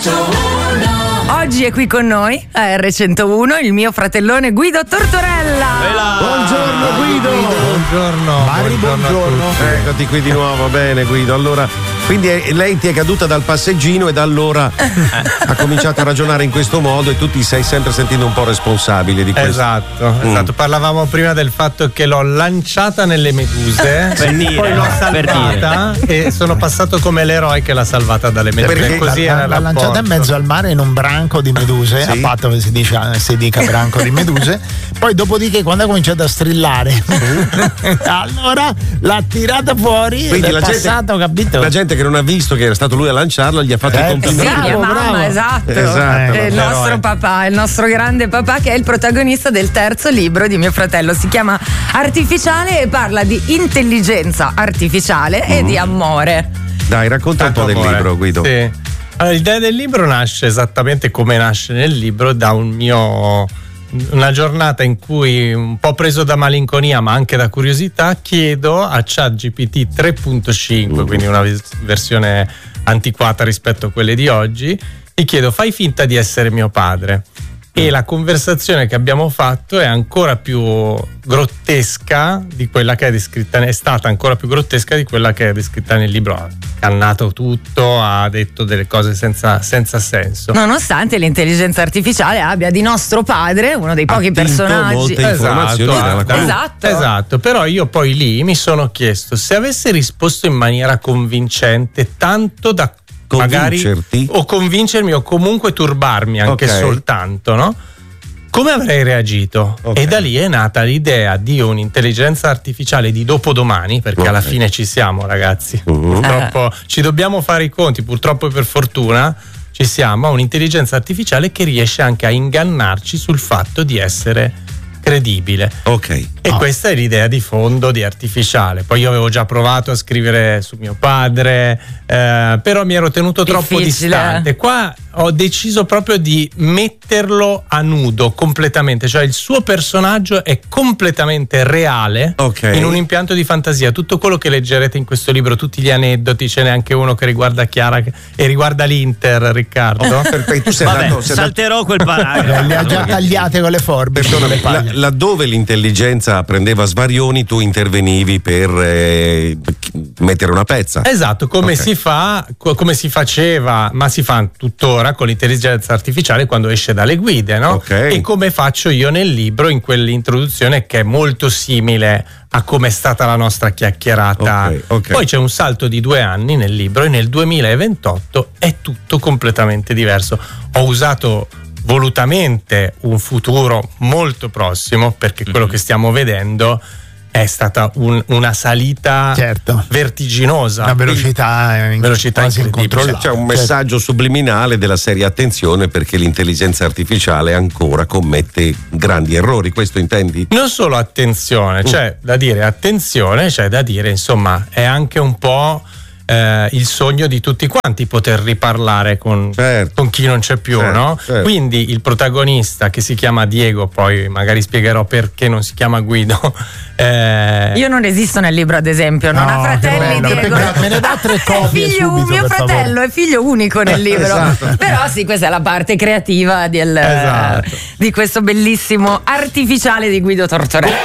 Oggi è qui con noi a R101 il mio fratellone Guido Tortorella. Buongiorno Guido. Buongiorno. Eccoti qui di nuovo, bene Guido. Allora, quindi lei ti è caduta dal passeggino e da allora ha cominciato a ragionare in questo modo e tu ti sei sempre sentito un po' responsabile di questo. Esatto. Parlavamo prima del fatto che l'ho lanciata nelle meduse, poi l'ho salvata e sono passato come l'eroe che l'ha salvata dalle meduse. Perché così l'ha lanciata in mezzo al mare in un branco di meduse, a patto che si dica branco di meduse. Poi dopodiché quando ha cominciato a strillare allora l'ha tirata fuori. Quindi ed è passato, capito? La gente che non ha visto che era stato lui a lanciarlo gli ha fatto i complimenti. Sì, mia mamma, esatto. Il nostro papà, il nostro grande papà, che è il protagonista del terzo libro di mio fratello. Si chiama Artificiale e parla di intelligenza artificiale e di amore. Dai, racconta un po' del libro, Guido. Sì. Allora, l'idea del libro nasce esattamente come nasce nel libro, da una giornata in cui, un po' preso da malinconia ma anche da curiosità, chiedo a ChatGPT 3.5, quindi una versione antiquata rispetto a quelle di oggi, gli chiedo: fai finta di essere mio padre. E la conversazione che abbiamo fatto è ancora più grottesca di quella che è descritta, è stata ancora più grottesca di quella che è descritta nel libro. Ha cannato tutto, ha detto delle cose senza senso. Nonostante l'intelligenza artificiale abbia di nostro padre uno dei pochi personaggi. Molte informazioni dalla quale... Esatto. Però io poi lì mi sono chiesto se avesse risposto in maniera convincente, tanto da magari o convincermi o comunque turbarmi anche soltanto, no? Come avrei reagito? E da lì è nata l'idea di un'intelligenza artificiale di dopodomani, perché alla fine ci siamo, ragazzi. Purtroppo ci dobbiamo fare i conti, purtroppo e per fortuna ci siamo, a un'intelligenza artificiale che riesce anche a ingannarci sul fatto di essere credibile. E questa è l'idea di fondo di Artificiale. Poi io avevo già provato a scrivere su mio padre, però mi ero tenuto troppo distante. Qua ho deciso proprio di metterlo a nudo completamente, cioè il suo personaggio è completamente reale, in un impianto di fantasia. Tutto quello che leggerete in questo libro, tutti gli aneddoti, ce n'è anche uno che riguarda Chiara e riguarda l'Inter, Riccardo. Tu salterò quel paragrafo. Le ha già tagliate con le forbici. Laddove l'intelligenza prendeva svarioni, tu intervenivi per mettere una pezza. Esatto, come si fa, come si faceva, ma si fa tuttora con l'intelligenza artificiale quando esce dalle guide, no? E come faccio io nel libro, in quell'introduzione che è molto simile a come è stata la nostra chiacchierata. Poi c'è un salto di 2 anni nel libro e nel 2028 è tutto completamente diverso. Ho usato volutamente un futuro molto prossimo, perché quello che stiamo vedendo è stata una salita vertiginosa, una velocità incontrollata. C'è un messaggio subliminale della serie: attenzione, perché l'intelligenza artificiale ancora commette grandi errori. Questo intendi? Non solo attenzione, c'è da dire attenzione, c'è da dire insomma è anche un po' il sogno di tutti quanti poter riparlare con chi non c'è più, no? Quindi il protagonista, che si chiama Diego, poi magari spiegherò perché non si chiama Guido. Io non esisto nel libro, ad esempio, non ha fratelli. Diego me ne dà 3 copie subito, mio fratello è figlio unico nel libro. Però sì, questa è la parte creativa di questo bellissimo Artificiale di Guido Tortorella.